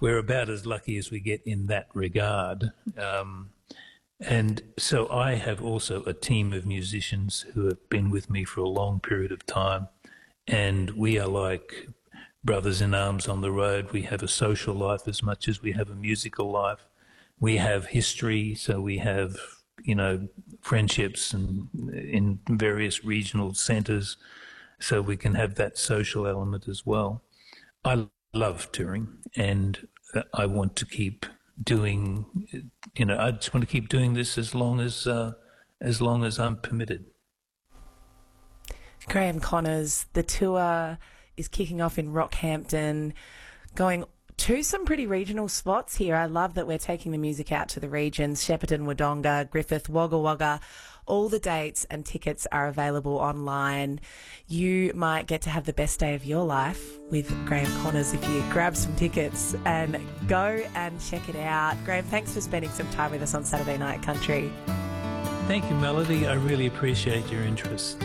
we're about as lucky as we get in that regard. And so I have also a team of musicians who have been with me for a long period of time, and we are like brothers in arms on the road. We have a social life as much as we have a musical life. We have history, so we have, friendships and in various regional centres, so we can have that social element as well. I love touring, and I want to keep doing, I just want to keep doing this as long as I'm permitted. Graham Connors, the tour is kicking off in Rockhampton, going to some pretty regional spots here. I love that we're taking the music out to the regions: Shepparton, Wodonga, Griffith, Wagga Wagga. All the dates and tickets are available online. You might get to have the best day of your life with Graham Connors if you grab some tickets and go and check it out. Graham, thanks for spending some time with us on Saturday Night Country. Thank you, Melody. I really appreciate your interest.